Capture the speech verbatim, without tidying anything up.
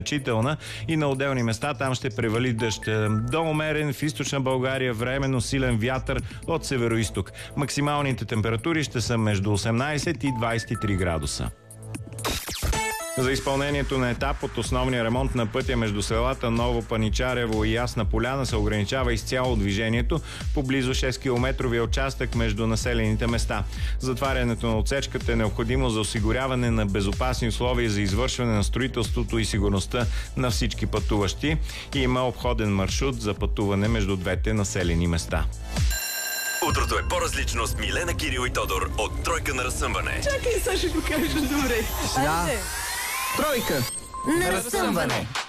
значителна и на отделни места там ще превали дъжд. До умерен в източна България временно силен вятър от североизток. Максималните температури ще са между осемнайсет и двайсет и три градуса. За изпълнението на етап от основния ремонт на пътя между селата Ново Паничарево и Ясна поляна се ограничава изцяло движението по близо шест километровия участък между населените места. Затварянето на отсечката е необходимо за осигуряване на безопасни условия за извършване на строителството и сигурността на всички пътуващи. И има обходен маршрут за пътуване между двете населени места. Утрото е по-различно с Милена, Кирил и Тодор от Тройка на разсъмване. Чакай, сега ще го кажа добре. Сега. Тройка на разсъмване.